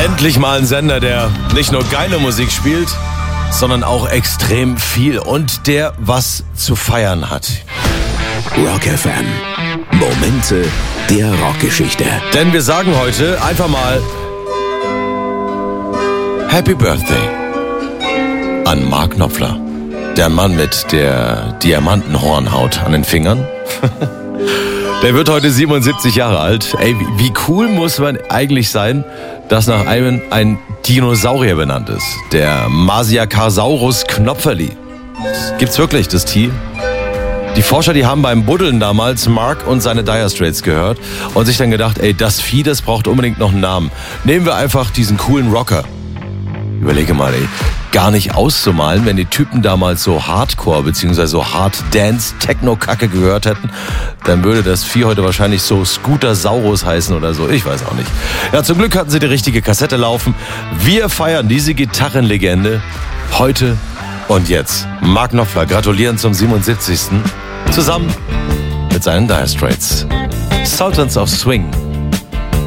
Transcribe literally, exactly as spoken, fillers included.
Endlich mal ein Sender, der nicht nur geile Musik spielt, sondern auch extrem viel und der was zu feiern hat. Rock F M. Momente der Rockgeschichte. Denn wir sagen heute einfach mal Happy Birthday an Mark Knopfler. Der Mann mit der Diamantenhornhaut an den Fingern. Der wird heute siebenundsiebzig Jahre alt. Ey, wie, wie cool muss man eigentlich sein, dass nach einem ein Dinosaurier benannt ist. Der Masiacasaurus knopferli. Gibt's wirklich, das Tier? Die Forscher, die haben beim Buddeln damals Mark und seine Dire Straits gehört und sich dann gedacht, ey, das Vieh, das braucht unbedingt noch einen Namen. Nehmen wir einfach diesen coolen Rocker. Überlege mal, ey, gar nicht auszumalen, wenn die Typen damals so Hardcore bzw. so Hard Dance Techno-Kacke gehört hätten, dann würde das Vieh heute wahrscheinlich so Scooter-Saurus heißen oder so. Ich weiß auch nicht. Ja, zum Glück hatten sie die richtige Kassette laufen. Wir feiern diese Gitarrenlegende heute und jetzt. Mark Knopfler, gratulieren zum siebenundsiebzigsten Zusammen mit seinen Dire Straits. Sultans of Swing.